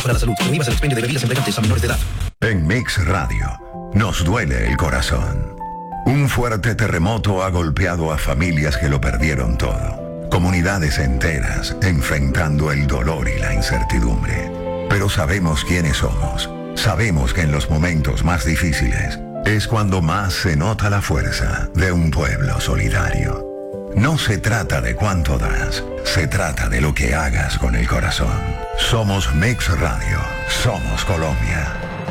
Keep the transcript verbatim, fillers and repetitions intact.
Para la salud, prohíbas el expendio de bebidas embriagantes a menores de edad. En Mix Radio, nos duele el corazón. Un fuerte terremoto ha golpeado a familias que lo perdieron todo. Comunidades enteras enfrentando el dolor y la incertidumbre. Pero sabemos quiénes somos. Sabemos que en los momentos más difíciles es cuando más se nota la fuerza de un pueblo solidario. No se trata de cuánto das, se trata de lo que hagas con el corazón. Somos Mix Radio, somos Colombia.